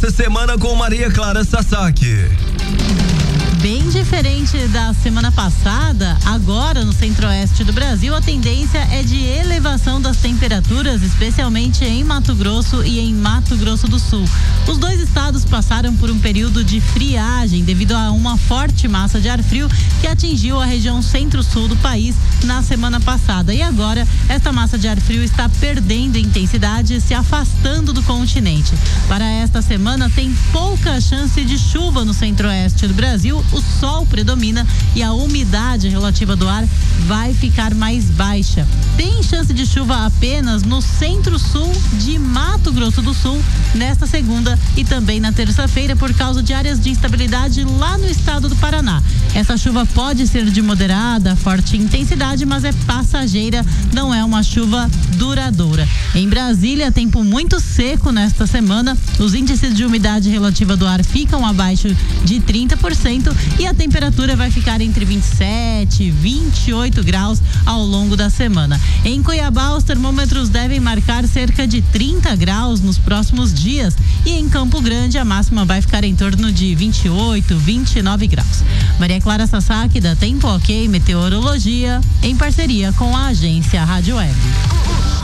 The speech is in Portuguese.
Essa semana com Maria Clara Sasaki. Bem diferente da semana passada, agora no centro-oeste do Brasil, a tendência é de elevação das temperaturas, especialmente em Mato Grosso e em Mato Grosso do Sul. Os dois estados passaram por um período de friagem devido a uma forte massa de ar frio que atingiu a região centro-sul do país na semana passada. E agora, esta massa de ar frio está perdendo intensidade e se afastando do continente. Para esta semana, tem pouca chance de chuva no centro-oeste do Brasil. O sol predomina e a umidade relativa do ar vai ficar mais baixa. Tem chance de chuva apenas no centro-sul de Mato Grosso do Sul nesta segunda e também na terça-feira por causa de áreas de instabilidade lá no estado do Paraná. Essa chuva pode ser de moderada, forte intensidade, mas é passageira, não é uma chuva duradoura. Em Brasília, tempo muito seco nesta semana. Os índices de umidade relativa do ar ficam abaixo de 30% e a temperatura vai ficar entre 27 e 28 graus ao longo da semana. Em Cuiabá, os termômetros devem marcar cerca de 30 graus nos próximos dias e em Campo Grande a máxima vai ficar em torno de 28, 29 graus. Maria Clara Sasaki, da Tempo Ok Meteorologia, em parceria com a agência Rádio Web.